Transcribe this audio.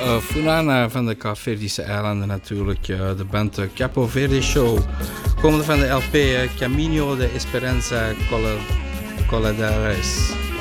Funana van de Kaapverdische eilanden natuurlijk. De band Capo Verde Show. Komende van de LP Camino de Esperanza Coladeras.